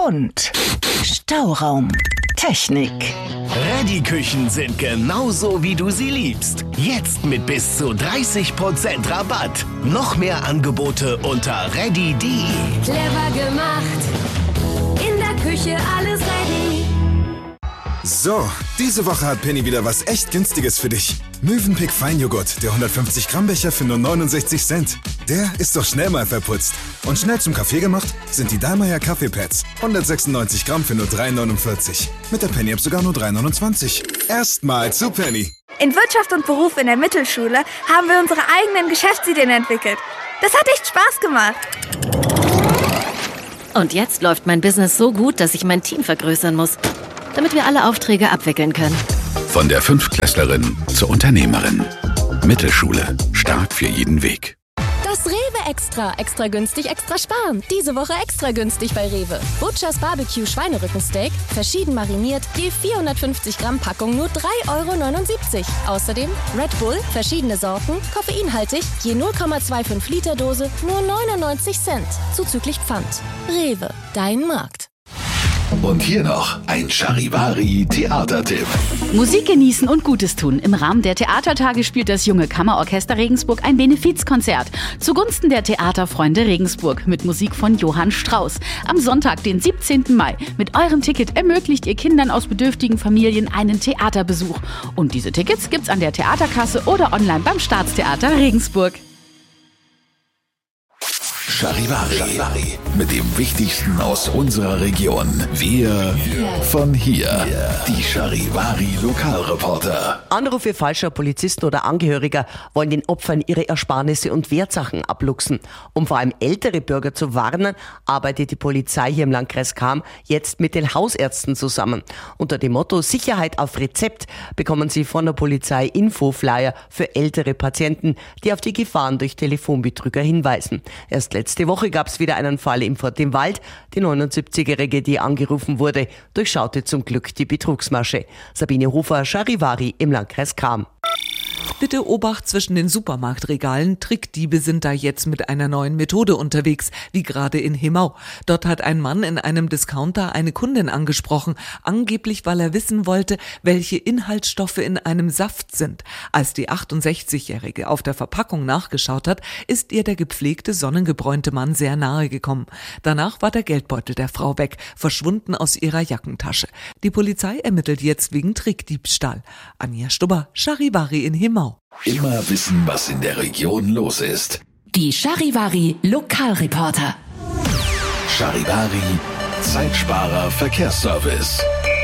und Stauraum. Technik. Reddy-Küchen sind genauso, wie du sie liebst. Jetzt mit bis zu 30% Rabatt. Noch mehr Angebote unter reddy.de. Clever gemacht. In der Küche alles ready. So, diese Woche hat Penny wieder was echt Günstiges für dich. Mövenpick Feinjoghurt, der 150 Gramm Becher für nur 69 Cent. Der ist doch schnell mal verputzt. Und schnell zum Kaffee gemacht sind die Dallmayr Kaffeepads. 196 Gramm für nur 3,49. Mit der Penny-App sogar nur 3,29. Erstmal zu Penny. In Wirtschaft und Beruf in der Mittelschule haben wir unsere eigenen Geschäftsideen entwickelt. Das hat echt Spaß gemacht. Und jetzt läuft mein Business so gut, dass ich mein Team vergrößern muss, damit wir alle Aufträge abwickeln können. Von der Fünftklässlerin zur Unternehmerin. Mittelschule. Stark für jeden Weg. Das Rewe Extra. Extra günstig, extra sparen. Diese Woche extra günstig bei Rewe. Butchers Barbecue Schweinerückensteak, verschieden mariniert, je 450 Gramm Packung nur 3,79 €. Außerdem Red Bull, verschiedene Sorten, koffeinhaltig, je 0,25 Liter Dose, nur 99 Cent. Zuzüglich Pfand. Rewe, dein Markt. Und hier noch ein Charivari-Theatertipp. Musik genießen und Gutes tun. Im Rahmen der Theatertage spielt das Junge Kammerorchester Regensburg ein Benefizkonzert zugunsten der Theaterfreunde Regensburg mit Musik von Johann Strauss. Am Sonntag, den 17. Mai. Mit eurem Ticket ermöglicht ihr Kindern aus bedürftigen Familien einen Theaterbesuch. Und diese Tickets gibt's an der Theaterkasse oder online beim Staatstheater Regensburg. Charivari. Mit dem Wichtigsten aus unserer Region. Wir von hier. Die Charivari-Lokalreporter. Anrufe falscher Polizisten oder Angehöriger wollen den Opfern ihre Ersparnisse und Wertsachen abluchsen. Um vor allem ältere Bürger zu warnen, arbeitet die Polizei hier im Landkreis Cham jetzt mit den Hausärzten zusammen. Unter dem Motto Sicherheit auf Rezept bekommen sie von der Polizei Infoflyer für ältere Patienten, die auf die Gefahren durch Telefonbetrüger hinweisen. Erst letzte Woche gab es wieder einen Fall im Fort im Wald. Die 79-Jährige, die angerufen wurde, durchschaute zum Glück die Betrugsmasche. Sabine Hofer, Charivari im Landkreis Cham. Bitte Obacht zwischen den Supermarktregalen. Trickdiebe sind da jetzt mit einer neuen Methode unterwegs, wie gerade in Hemau. Dort hat ein Mann in einem Discounter eine Kundin angesprochen, angeblich weil er wissen wollte, welche Inhaltsstoffe in einem Saft sind. Als die 68-Jährige auf der Verpackung nachgeschaut hat, ist ihr der gepflegte, sonnengebräunte Mann sehr nahe gekommen. Danach war der Geldbeutel der Frau weg, verschwunden aus ihrer Jackentasche. Die Polizei ermittelt jetzt wegen Trickdiebstahl. Anja Stubber, Charivari in Hemau. Immer wissen, was in der Region los ist. Die Charivari Lokalreporter. Charivari, Zeitsparer Verkehrsservice.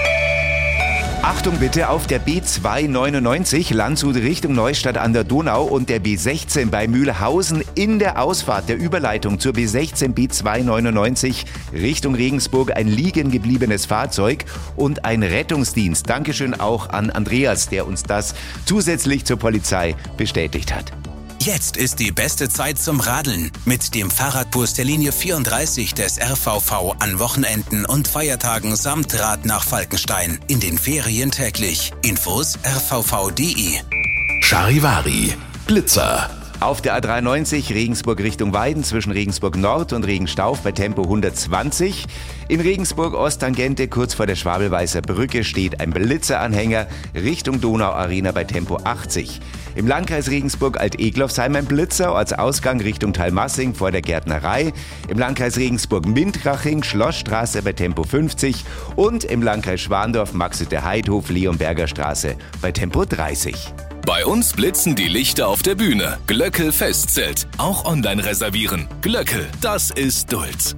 Achtung bitte auf der B299 Landshut Richtung Neustadt an der Donau und der B16 bei Mühlhausen in der Ausfahrt der Überleitung zur B16 B299 Richtung Regensburg ein liegen gebliebenes Fahrzeug und ein Rettungsdienst. Dankeschön auch an Andreas, der uns das zusätzlich zur Polizei bestätigt hat. Jetzt ist die beste Zeit zum Radeln mit dem Fahrradbus der Linie 34 des RVV an Wochenenden und Feiertagen samt Rad nach Falkenstein. In den Ferien täglich. Infos rvv.de. Charivari, Blitzer. Auf der A93 Regensburg Richtung Weiden zwischen Regensburg Nord und Regenstauf bei Tempo 120. In Regensburg Osttangente kurz vor der Schwabelweißer Brücke steht ein Blitzeranhänger Richtung Donauarena bei Tempo 80. Im Landkreis Regensburg Alt-Eglofsheim ein Blitzer als Ausgang Richtung Talmassing vor der Gärtnerei. Im Landkreis Regensburg Mintraching Schlossstraße bei Tempo 50 und im Landkreis Schwandorf Maxete-Heidhof Leonberger Straße bei Tempo 30. Bei uns blitzen die Lichter auf der Bühne. Glöckel Festzelt. Auch online reservieren. Glöckel, das ist Dulz.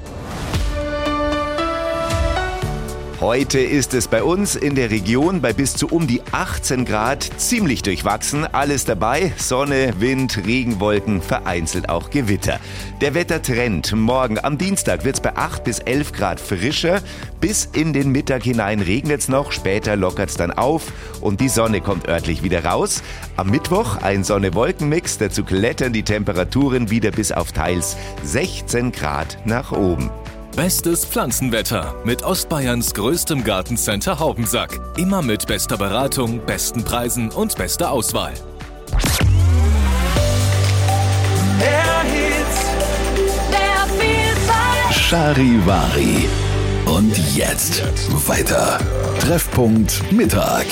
Heute ist es bei uns in der Region bei bis zu um die 18 Grad ziemlich durchwachsen. Alles dabei, Sonne, Wind, Regenwolken, vereinzelt auch Gewitter. Der Wettertrend: Morgen am Dienstag wird es bei 8 bis 11 Grad frischer. Bis in den Mittag hinein regnet es noch, später lockert es dann auf und die Sonne kommt örtlich wieder raus. Am Mittwoch ein Sonne-Wolken-Mix, dazu klettern die Temperaturen wieder bis auf teils 16 Grad nach oben. Bestes Pflanzenwetter mit Ostbayerns größtem Gartencenter Haubensack. Immer mit bester Beratung, besten Preisen und bester Auswahl. Mehr Hits, mehr Vielfalt. Charivari. Und jetzt weiter. Treffpunkt Mittag.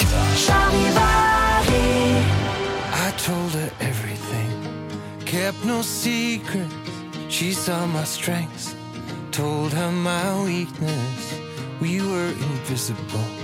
I told her everything, kept no secrets. She saw my strengths, told her my weakness. We were invisible.